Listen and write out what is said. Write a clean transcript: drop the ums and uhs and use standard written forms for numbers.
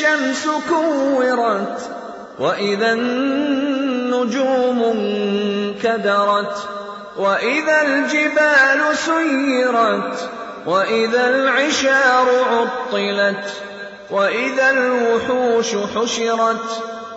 الشَّمْسُ كُوِّرَتْ وَإِذَا النُّجُومُ انكَدَرَتْ وَإِذَا الْجِبَالُ سُيِّرَتْ وَإِذَا الْعِشَارُ عُطِّلَتْ وَإِذَا الْوُحُوشُ حُشِرَتْ